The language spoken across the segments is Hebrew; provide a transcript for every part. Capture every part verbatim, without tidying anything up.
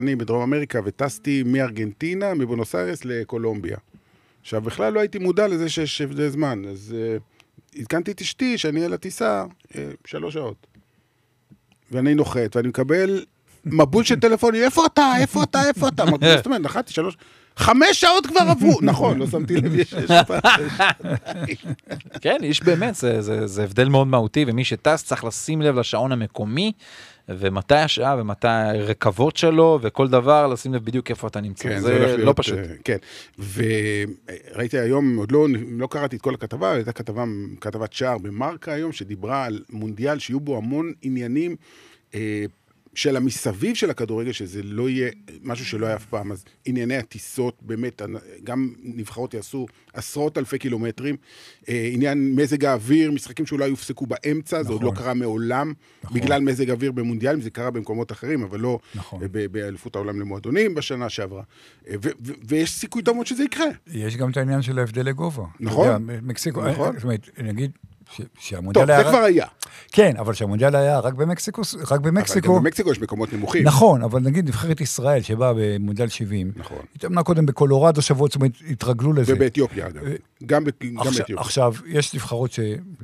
אני בדרום אמריקה וטסתי מארגנטינה, מבונוס איירס לקולומביה. עכשיו, בכלל לא הייתי מודע לזה שיש הבדל זמן, אז uh, התקנתי את אשתי שאני על הטיסה uh, שלוש שעות. ואני נוחת, ואני מקבל מבול של טלפוני, איפה אתה, איפה אתה, איפה אתה? זאת אומרת, נחתי שלוש, חמש שעות כבר עברו. נכון, לא שמתי לב, יש שפעת. כן, יש באמת, זה, זה, זה הבדל מאוד מהותי, ומי שטס צריך לשים לב לשעון המקומי, ומתי השעה, ומתי הרכבות שלו, וכל דבר, לשים לב בדיוק איפה אתה נמצא. כן, זה, זה הולך לא להיות, פשוט. כן, וראיתי היום, עוד לא, לא קראתי את כל הכתבה, הייתה כתבה, כתבת שער במרקה היום, שדיברה על מונדיאל, שיהיו בו המון עניינים, אה, של המסביב של הכדורגל, שזה לא יהיה משהו שלא היה אף פעם, אז ענייני הטיסות, באמת, גם נבחרות יעשו עשרות אלפי קילומטרים, עניין מזג האוויר, משחקים שאולי יופסקו באמצע, נכון. זה עוד לא קרה מעולם, נכון. בגלל מזג האוויר במונדיאלים, זה קרה במקומות אחרים, אבל לא נכון. באליפות העולם למועדונים בשנה שעברה. ו- ו- ויש סיכוי טוב מאוד שזה יקרה. יש גם את העניין של ההבדל לגובה. נכון. יודע, מקסיקו, נכון. זאת אומרת, נגיד, טוב, זה היה... כבר היה. כן, אבל שהמונדיאל היה רק במקסיקו, רק במקסיקו. אבל גם במקסיקו יש מקומות נמוכים. נכון, אבל נגיד נבחרת ישראל שבאה במונדיאל שבעים. נכון. התאמנה קודם בקולורדו שבועות, זאת אומרת, התרגלו לזה. ובאתיופיה, אגב. גם באתיופיה. עכשיו, יש נבחרות ש...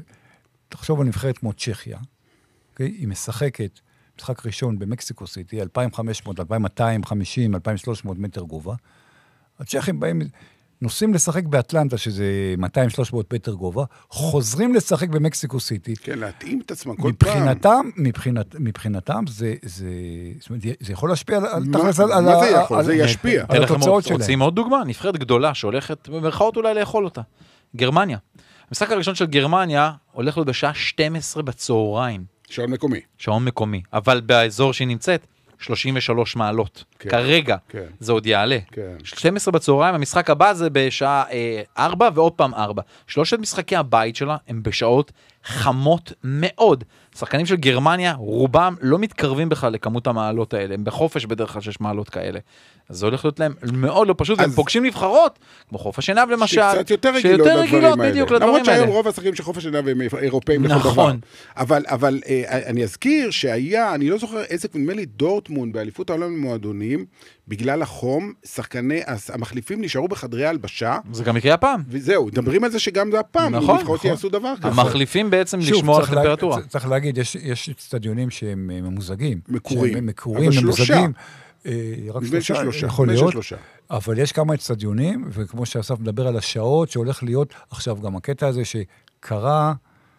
תחשוב על נבחרת כמו צ'כיה, היא משחקת משחק ראשון במקסיקו סיטי, אלפיים וחמש מאות, אלפיים מאתיים וחמישים, אלפיים ושלוש מאות מטר גובה. הצ'כים באים... נוסעים לשחק באטלנטה, שזה מאתיים שלוש מאות מטר גובה, חוזרים לשחק במקסיקו סיטי. כן, להתאים את עצמם כל מבחינתם, פעם. מבחינת, מבחינתם, זה, זה, זאת אומרת, זה יכול להשפיע על, מה, תכלס, על, מה על, זה יכול? על, זה ישפיע. על התוצאות שלהם. רוצים עוד דוגמה? נבחרת גדולה שהולכת במרכאות אולי לאכול אותה. גרמניה. המשחק הראשון של גרמניה הולך לו בשעה שתים עשרה בצהריים. שעון מקומי. שעון מקומי. אבל באזור שהיא נמצאת, שלושים ושלוש מעלות. כן, כרגע, כן. זה עוד יעלה. כן. שתים עשרה בצהריים, המשחק הבא זה בשעה אה, ארבע ועוד פעם ארבע. שלושת משחקי הבית שלה הם בשעות חמות מאוד. שחקנים של גרמניה, רובם לא מתקרבים בכלל לכמות המעלות האלה. הם בחופש בדרך כלל שיש מעלות כאלה. אז זה הולך להיות להם מאוד לא פשוט, והם פוגשים נבחרות, כמו חופש עינב למשל, שקצת יותר רגילות רגילות בדיוק לדברים האלה. למרות שהיום רוב השחקים של חופש עינב הם אירופאים לכל דבר. נכון. אבל, אבל אני אזכיר שהיה, אני לא זוכר איזה, נדמה לי דורטמונד, באליפות העולם למועדונים, בגלל החום, שחקני, המחליפים נשארו בחדרי ההלבשה. זה גם יקרה הפעם. וזהו, מדברים על זה שגם זה הפעם. נכון, נבחרות יעשו דבר כזה. המחליפים בעצם לשמור על הטמפרטורה. צריך להגיד, יש אצטדיונים שהם ממוזגים. מקורים. מקורים, ממוזגים. רק שלושה, יכול להיות, אבל יש כמה אצטדיונים, וכמו שאסף מדבר על השעות, שהולך להיות עכשיו גם הקטע הזה שקרה,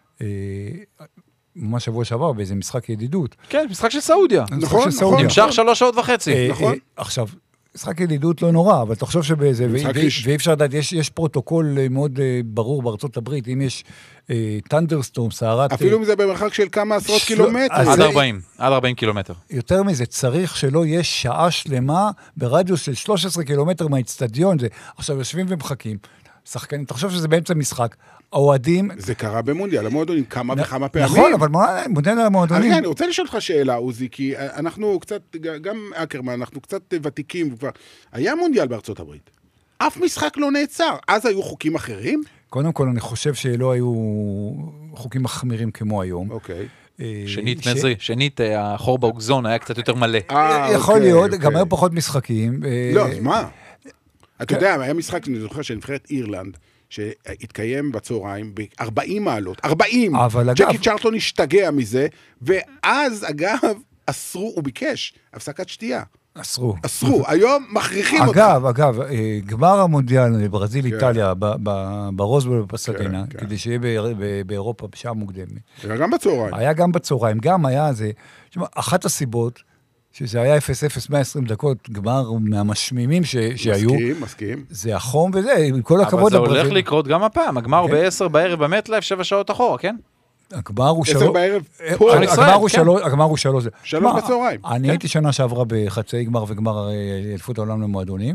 ממש שבוע שעבר, באיזה משחק ידידות. כן, משחק של סעודיה. נכון, נכון. נמשך שלוש שעות וחצי. נכון. עכשיו, משחק ידידות לא נורא, אבל תחשוב שבאיזה, ואי אפשר לדעת, יש פרוטוקול מאוד ברור בארצות הברית, אם יש טנדרסטורם, סערת... אפילו אם זה במרחק של כמה עשרות קילומטר. עד ארבעים, עד ארבעים קילומטר. יותר מזה, צריך שלא יש שעה שלמה ברדיוס של שלושה עשר קילומטר מהאצטדיון, עכשיו יושבים ומחכים, שחקנים, תחשוב שזה באמצע משחק, האוהדים... זה קרה במונדיאל, המועדונים כמה וכמה פעמים. נכון, אבל מונדיאל המועדונים... אני רוצה לשאול אותך שאלה, עוזי, כי אנחנו קצת, גם אקרמן, אנחנו קצת ותיקים, וכבר... היה מונדיאל בארצות הברית. אף משחק לא נעצר. אז היו חוקים אחרים? קודם כל, אני חושב שלא היו חוקים מחמירים כמו היום. אוקיי. שנית, מזרי, שנית, החור באוגזון היה קצת יותר מלא. יכול להיות, גם היו פחות משחקים. לא, אז מה? אתה יודע, היה משחק, אני זוכר, של נבחרת אירלנד, שהתקיים בצהריים ב-ארבעים מעלות, ארבעים! ג'קי צ'רלטון השתגע מזה, ואז, אגב, אסרו, הוא ביקש, הפסקת שתייה. אסרו. אסרו, היום מכריחים אותך. אגב, אגב, גמר המונדיאל, ברזיל, איטליה, ברוזבול בפסדינה, כדי שיהיה באירופה בשעה מוקדמת. היה גם בצהריים. היה גם בצהריים, גם היה זה, אחת הסיבות, שזה היה אפס אפס מאה ועשרים דקות, גמר מהמשמימים שהיו. מסכים, מסכים. זה החום וזה, עם כל הכבוד. אבל זה הולך לקרות גם הפעם, הגמר הוא בעשר בערב במטלייב, שבע שעות אחורה, כן? הגמר הוא שלוש... עשר בערב פה. הגמר הוא שלוש... שלוש בצהריים. אני הייתי שנה שעברה בחצי גמר וגמר אליפות העולם למועדונים,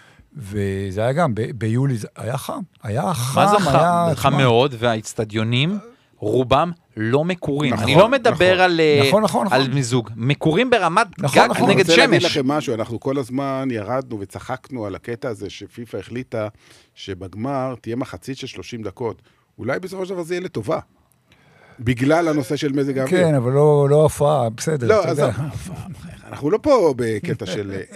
וזה היה גם, ביולי היה חם. היה חם, מה זה חם? חם מאוד, והאצטדיונים, רובם לא מקורים. אני לא מדבר על מיזוג. מקורים ברמת גג נגד שמש. אני רוצה להגיד לכם משהו, אנחנו כל הזמן ירדנו וצחקנו על הקטע הזה שפיפה החליטה שבגמר תהיה מחצית של שלושים דקות. אולי בסופו של דבר זה יהיה לטובה. בגלל הנושא של מזג האוויר. כן, אבל לא הפרעה, בסדר. לא, אז אנחנו לא פה בקטע של